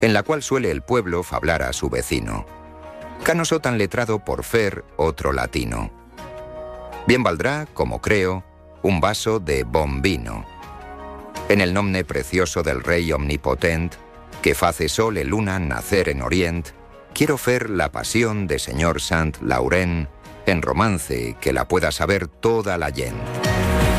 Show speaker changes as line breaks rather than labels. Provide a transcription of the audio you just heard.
en la cual suele el pueblo fablar a su vecino. Canoso tan letrado por fer otro latino. Bien valdrá, como creo, un vaso de bon vino. En el nombre precioso del Rey omnipotent, que face sol e luna nacer en orient, quiero fer la pasión de señor Saint Laurent en romance que la pueda saber toda la gent.